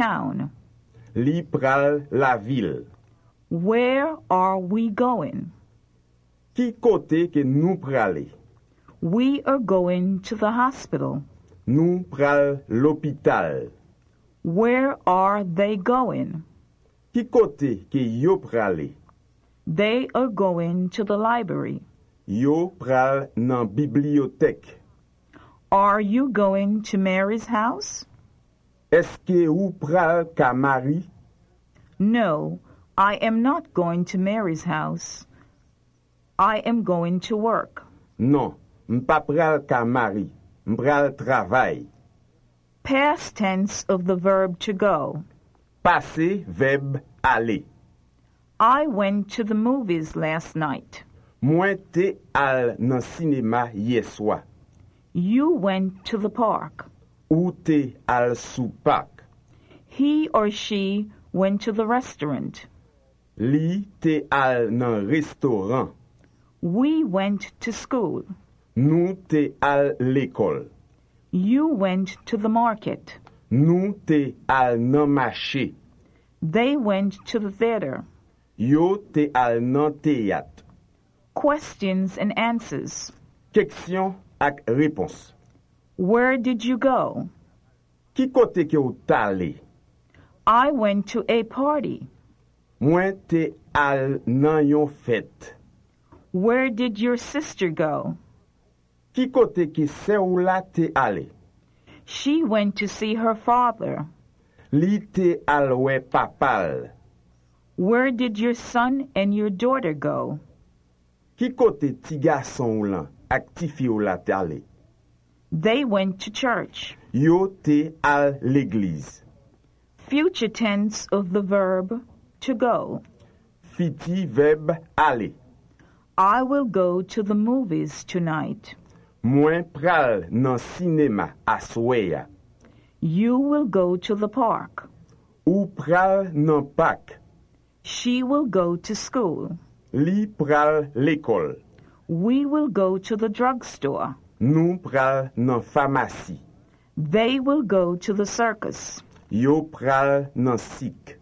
town? Li pral la ville. Where are we going? Ki kote ke nou prale? We are going to the hospital. Nou pral l'hôpital. Where are they going? Ki kote ke yo prale? They are going to the library. Yo pral nan bibliothèque. Are you going to Mary's house? Eske ou pral ka Marie? No, I am not going to Mary's house. I am going to work. Non, m'pa pral ka Marie. M'pral travay. Past tense of the verb to go. Passé verbe aller. I went to the movies last night. Mwen te al nan cinéma yeswa. You went to the park. Ou te al sou pak. He or she went to the restaurant. Li te al nan restaurant. We went to school. Nou te al l'école. You went to the market. Nou te al nan marché. They went to the theater. Yo te al nan théâtre. Questions and answers. Question ak réponse. Where did you go? Ki kote ke ou tale? I went to a party. Mwen te al nan yon fête. Where did your sister go? Ki kote ke se ou la te ale? She went to see her father. Li te al we papal. Where did your son and your daughter go? Ki kote ti gason ou lan ak ti fi ou la te ale? They went to church. Yo te al l'église. Future tense of the verb to go. Fiti verbe ale. I will go to the movies tonight. Mwen pral nan cinéma asweya. You will go to the park. Ou pral nan pak. She will go to school. Li pral l'école. We will go to the drugstore. Nou pral nan pharmacie. They will go to the circus. Yo pral nan sik.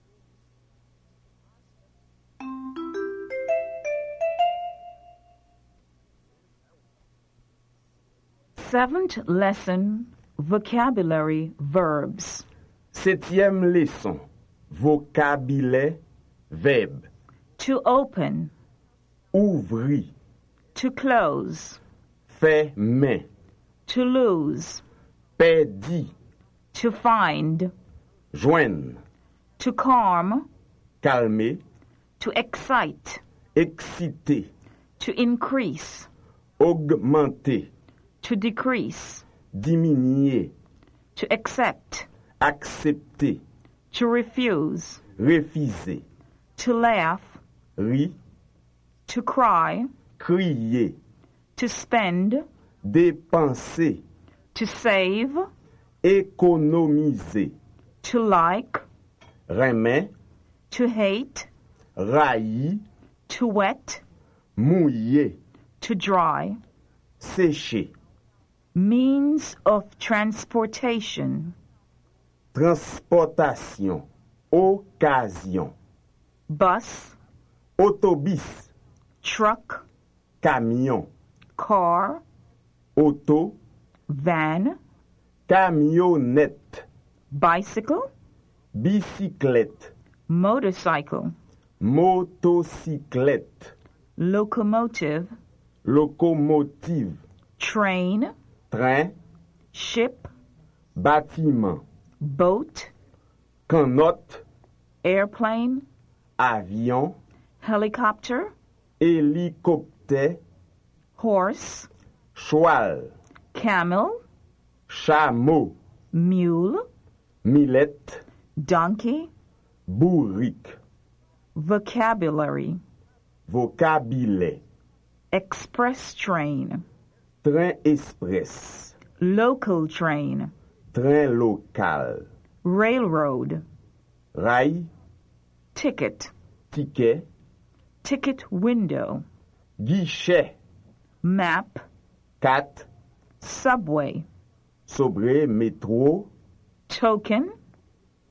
Seventh lesson, vocabulary verbs. Septième leçon, vocabulaire, verbe. To open, Ouvri, to close, fait main, to lose, perdi, to find, joindre, to calm, calmer, to excite, exciter, to increase, augmenter, to decrease, diminuer, to accept, accepter, to refuse, refuser, to laugh, rire, to cry, crier, to spend, dépenser, to save, économiser, to like, remet, to hate, raillir, to wet, mouiller, to dry. sécher, Means of transportation. transportation, occasion, Bus, autobus, truck, camion, car, auto, van, camionnette, bicycle, bicyclette, motorcycle, motocyclette, locomotive, locomotive, train, train, ship, bâtiment, boat, canotte, airplane, avion, helicopter, hélicoptère, horse, cheval, camel, chameau, mule, millette, donkey. bourrique, Vocabulary. vocabulaire, Express train, train express, local train, train local, railroad, rail, ticket, ticket, ticket window, guichet, map, carte, subway, sobre, métro, token,